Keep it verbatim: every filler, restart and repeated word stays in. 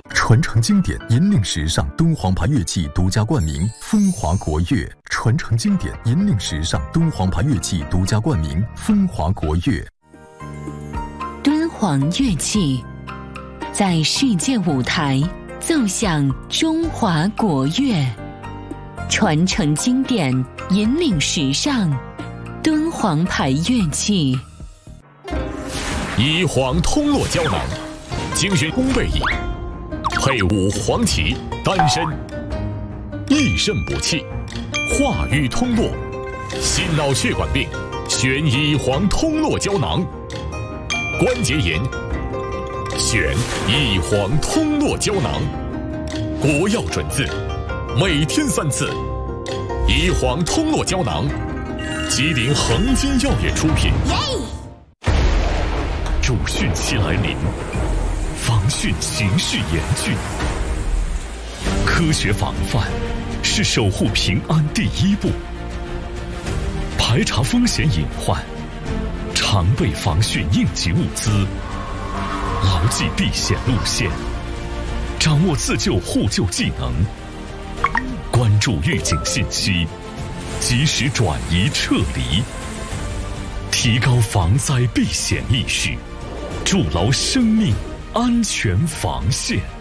传承经典，引领时尚，敦煌牌乐器独家冠名，风华国乐。传承经典，引领时尚，敦煌牌乐器独家冠名，风华国乐。 敦煌乐器在世界舞台奏响中华国乐，传承经典，引领时尚，敦煌牌乐器。 一黄通络胶囊，精选宫贝益，配伍黄芪、丹参，益肾补气，化瘀通络，心脑血管病选一黄通络胶囊，关节炎选一黄通络胶囊，国药准字，每天三次。一黄通络胶囊，吉林恒金药业出品。主汛期来临，防汛形势严峻，科学防范是守护平安第一步。排查风险隐患，常备防汛应急物资，牢记避险路线，掌握自救互救技能，关注预警信息，及时转移撤离，提高防灾避险意识，筑牢生命安全防线。